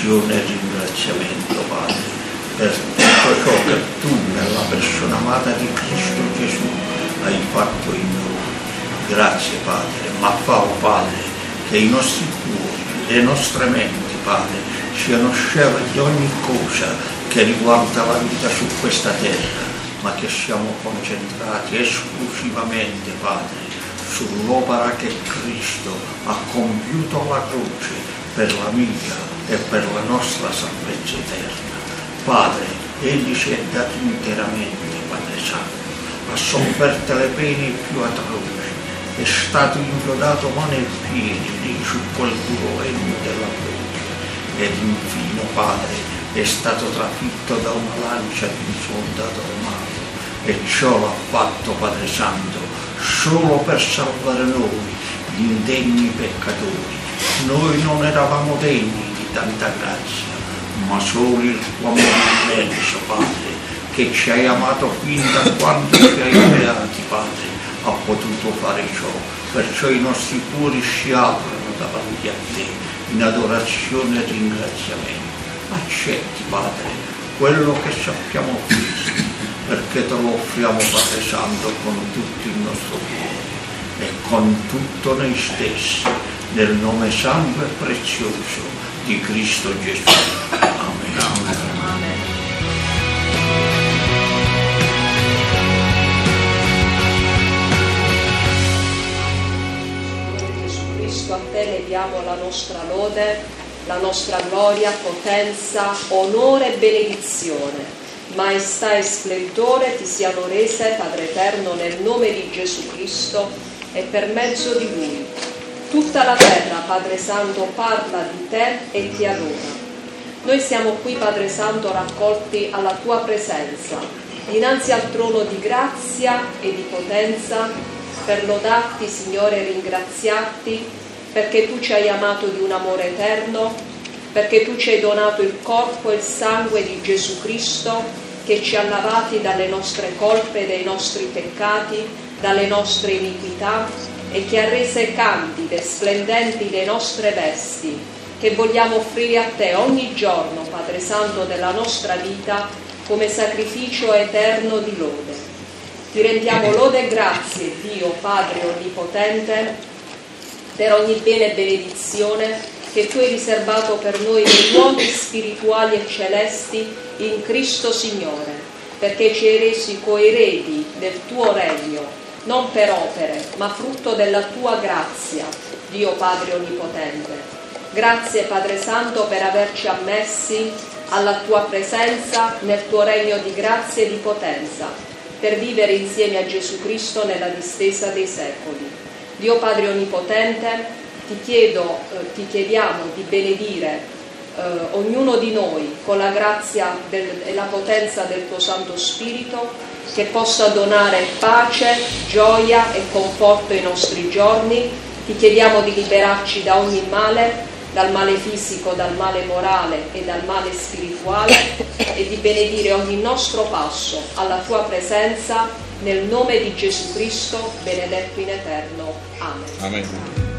adorazione e ringraziamento, Padre, per tutto ciò che tu, nella persona amata di Cristo Gesù, hai fatto in noi. Grazie, Padre, ma fa, oh Padre, che i nostri cuori, le nostre menti, Padre, siano scevri di ogni cosa che riguarda la vita su questa terra, ma che siamo concentrati esclusivamente, Padre, sull'opera che Cristo ha compiuto alla croce per la mia e per la nostra salvezza eterna. Padre, Egli si è dato interamente, Padre Santo, ha sofferto le pene più atroci, è stato inchiodato mani e piedi lì su quel duro legno della croce, ed infine, Padre, è stato trafitto da una lancia di un soldato armato, e ciò l'ha fatto, Padre Santo, solo per salvare noi, gli indegni peccatori. Noi non eravamo degni di tanta grazia, ma solo il tuo amore immenso, Padre, che ci hai amato fin da quando ci hai creati, Padre, ha potuto fare ciò. Perciò i nostri cuori si aprono davanti a te in adorazione e ringraziamento. Accetti, Padre, quello che sappiamo offrirti, perché te lo offriamo, Padre Santo, con tutto il nostro cuore e con tutto noi stessi, nel nome santo e prezioso di Cristo Gesù. Amen. Amen. Gesù Cristo, a te le diamo la nostra lode, la nostra gloria, potenza, onore e benedizione. Maestà e splendore ti siano rese, Padre Eterno, nel nome di Gesù Cristo e per mezzo di Lui. Tutta la terra, Padre Santo, parla di te e ti adora. Noi siamo qui, Padre Santo, raccolti alla tua presenza, dinanzi al trono di grazia e di potenza, per lodarti, Signore, e ringraziarti, perché tu ci hai amato di un amore eterno, perché tu ci hai donato il corpo e il sangue di Gesù Cristo, che ci ha lavati dalle nostre colpe, dai nostri peccati, dalle nostre iniquità, e che ha rese candide, splendenti le nostre vesti, che vogliamo offrire a te ogni giorno, Padre Santo, della nostra vita, come sacrificio eterno di lode. Ti rendiamo lode e grazie, Dio Padre Onnipotente, per ogni bene e benedizione che tu hai riservato per noi nei luoghi spirituali e celesti in Cristo Signore, perché ci hai resi coeredi del tuo regno, non per opere, ma frutto della tua grazia, Dio Padre Onnipotente. Grazie, Padre Santo, per averci ammessi alla tua presenza nel tuo regno di grazia e di potenza, per vivere insieme a Gesù Cristo nella distesa dei secoli. Dio Padre Onnipotente, ti chiediamo di benedire ognuno di noi con la grazia e la potenza del tuo Santo Spirito, che possa donare pace, gioia e conforto ai nostri giorni. Ti chiediamo di liberarci da ogni male, dal male fisico, dal male morale e dal male spirituale, e di benedire ogni nostro passo alla tua presenza, nel nome di Gesù Cristo, benedetto in eterno. Amen. Amen.